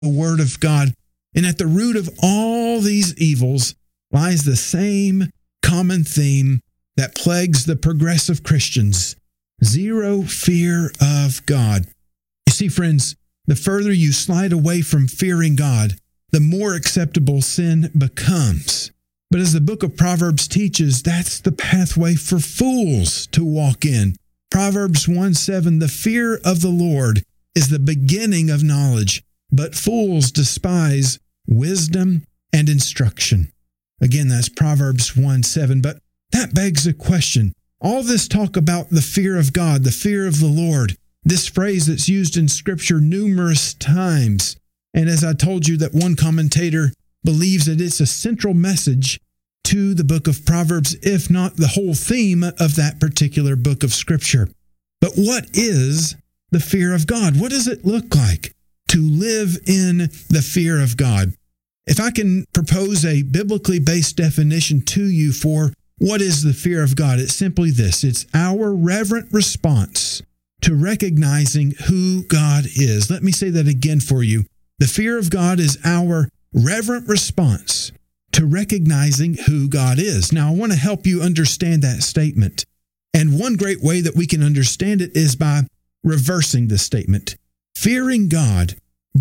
the Word of God. And at the root of all these evils lies the same common theme that plagues the progressive Christians: zero fear of God. You see, friends, the further you slide away from fearing God, the more acceptable sin becomes. But as the book of Proverbs teaches, that's the pathway for fools to walk in. Proverbs 1:7, the fear of the Lord is the beginning of knowledge, but fools despise wisdom and instruction. Again, that's Proverbs 1:7. But that begs a question. All this talk about the fear of God, the fear of the Lord, this phrase that's used in Scripture numerous times. And as I told you, that one commentator believes that it's a central message to the book of Proverbs, if not the whole theme of that particular book of Scripture. But what is the fear of God? What does it look like to live in the fear of God? If I can propose a biblically based definition to you for what is the fear of God, it's simply this: it's our reverent response to recognizing who God is. Let me say that again for you. The fear of God is our reverent response to recognizing who God is. Now, I want to help you understand that statement. And one great way that we can understand it is by reversing the statement. Fearing God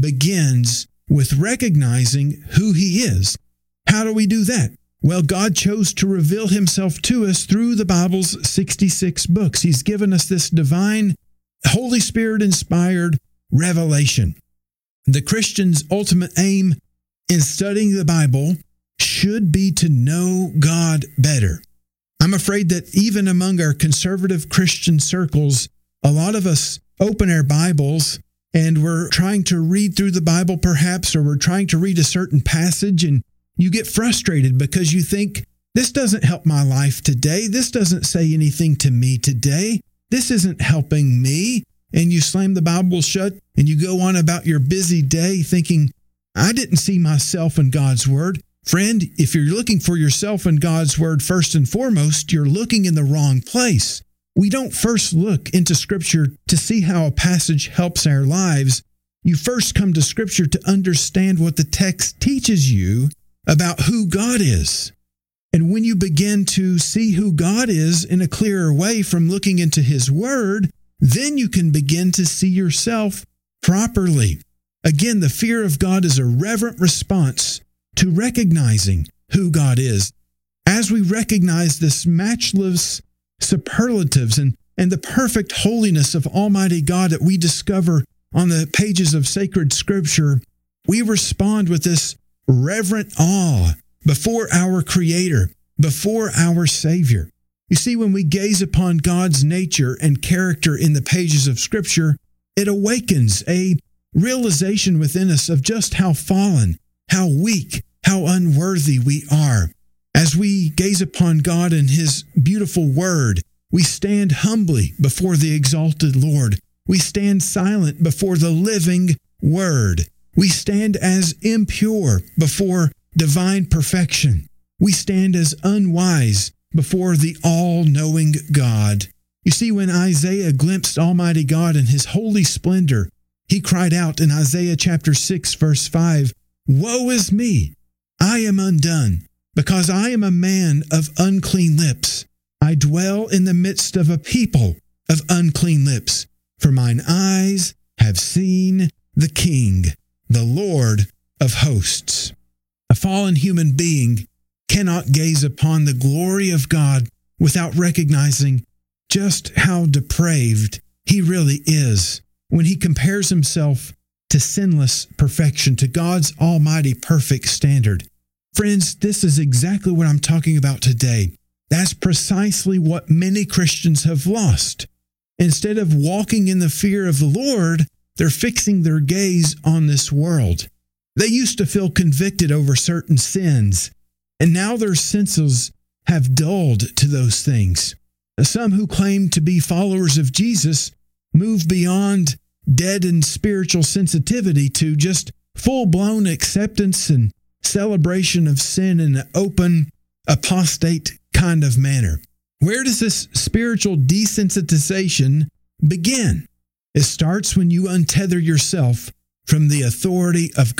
begins with recognizing who He is. How do we do that? Well, God chose to reveal Himself to us through the Bible's 66 books. He's given us this divine, Holy Spirit-inspired revelation. The Christian's ultimate aim in studying the Bible should be to know God better. I'm afraid that even among our conservative Christian circles, a lot of us open our Bibles and we're trying to read through the Bible perhaps, or we're trying to read a certain passage, and you get frustrated because you think, this doesn't help my life today. This doesn't say anything to me today. This isn't helping me. And you slam the Bible shut and you go on about your busy day thinking, I didn't see myself in God's Word. Friend, if you're looking for yourself in God's Word first and foremost, you're looking in the wrong place. We don't first look into Scripture to see how a passage helps our lives. You first come to Scripture to understand what the text teaches you about who God is. And when you begin to see who God is in a clearer way from looking into His Word, then you can begin to see yourself properly. Again, the fear of God is a reverent response to recognizing who God is. As we recognize this matchless superlatives and the perfect holiness of Almighty God that we discover on the pages of sacred Scripture, we respond with this reverent awe before our Creator, before our Savior. You see, when we gaze upon God's nature and character in the pages of Scripture, it awakens a realization within us of just how fallen, how weak, how unworthy we are. As we gaze upon God and His beautiful Word, we stand humbly before the exalted Lord. We stand silent before the living Word. We stand as impure before divine perfection. We stand as unwise before the all-knowing God. You see, when Isaiah glimpsed Almighty God in His holy splendor, he cried out in Isaiah chapter 6, verse 5, "Woe is me! I am undone, because I am a man of unclean lips. I dwell in the midst of a people of unclean lips, for mine eyes have seen the King, the Lord of hosts." A fallen human being cannot gaze upon the glory of God without recognizing just how depraved he really is when he compares himself to sinless perfection, to God's almighty perfect standard. Friends, this is exactly what I'm talking about today. That's precisely what many Christians have lost. Instead of walking in the fear of the Lord, they're fixing their gaze on this world. They used to feel convicted over certain sins, and now their senses have dulled to those things. Some who claim to be followers of Jesus move beyond deadened spiritual sensitivity to just full-blown acceptance and celebration of sin in an open, apostate kind of manner. Where does this spiritual desensitization begin? It starts when you untether yourself from the authority of